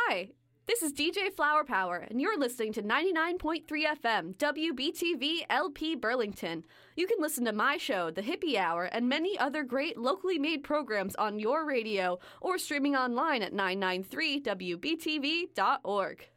Hi, this is DJ Flower Power, and you're listening to 99.3 FM WBTV LP Burlington. You can listen to my show, The Hippie Hour, and many other great locally made programs on your radio or streaming online at 993wbtv.org.